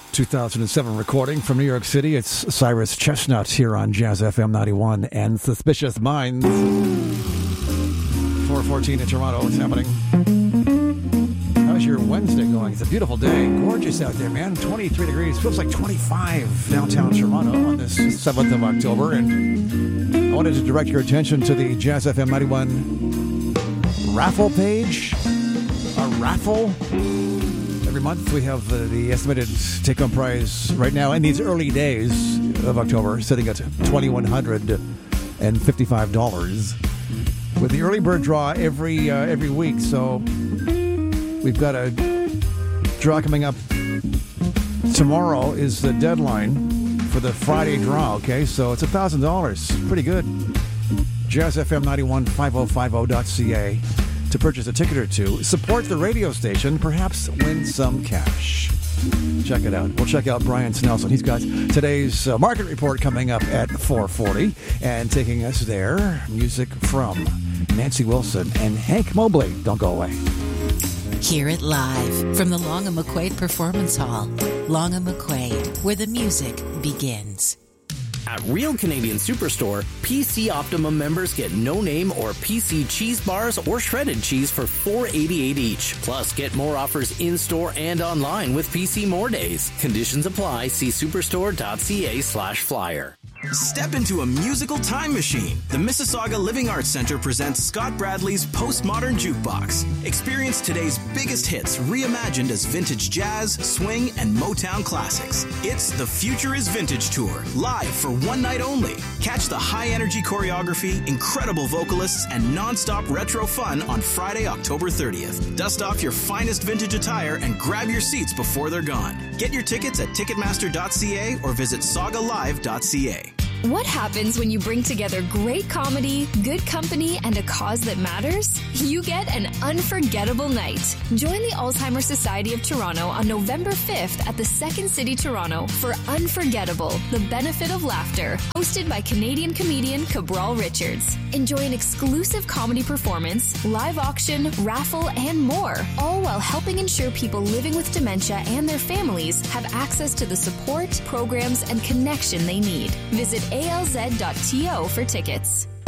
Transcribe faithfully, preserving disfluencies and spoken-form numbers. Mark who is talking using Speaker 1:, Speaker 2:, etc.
Speaker 1: two thousand seven recording from New York City. It's Cyrus Chestnut here on Jazz F M ninety-one and Suspicious Minds. four fourteen in Toronto. What's happening? How's your Wednesday going? It's a beautiful day. Gorgeous out there, man. twenty-three degrees. Feels like twenty-five downtown Toronto on this seventh of October. And I wanted to direct your attention to the Jazz F M ninety-one raffle page. A raffle. Every month we have uh, the estimated take-home prize right now in these early days of October, sitting at two thousand one hundred fifty-five dollars. With the early bird draw every uh, every week, so we've got a draw coming up. Tomorrow is the deadline for the Friday draw, okay? So it's one thousand dollars. Pretty good. Jazz F M ninety-one five oh five oh dot c a to purchase a ticket or two. Support the radio station, perhaps win some cash. Check it out. We'll check out Brian Snelson. He's got today's uh, market report coming up at four forty. And taking us there, music from Nancy Wilson and Hank Mobley. Don't go away.
Speaker 2: Hear it live from the Long and McQuaid Performance Hall. Long and McQuaid, where the music begins.
Speaker 3: At Real Canadian Superstore, P C Optimum members get no-name or P C cheese bars or shredded cheese for four dollars and eighty-eight cents each. Plus, get more offers in-store and online with P C More Days. Conditions apply. See superstore.ca slash flyer.
Speaker 4: Step into a musical time machine. The Mississauga Living Arts Centre presents Scott Bradley's Postmodern Jukebox. Experience today's biggest hits reimagined as vintage jazz, swing, and Motown classics. It's the Future is Vintage Tour, live for one night only. Catch the high-energy choreography, incredible vocalists, and non-stop retro fun on Friday, October thirtieth. Dust off your finest vintage attire and grab your seats before they're gone. Get your tickets at ticketmaster dot c a or visit saga live dot c a.
Speaker 5: What happens when you bring together great comedy, good company, and a cause that matters? You get an unforgettable night. Join the Alzheimer's Society of Toronto on November fifth at the Second City Toronto for Unforgettable, the Benefit of Laughter, hosted by Canadian comedian Cabral Richards. Enjoy an exclusive comedy performance, live auction, raffle, and more, all while helping ensure people living with dementia and their families have access to the support, programs, and connection they need. Visit A L Z dot T O for tickets.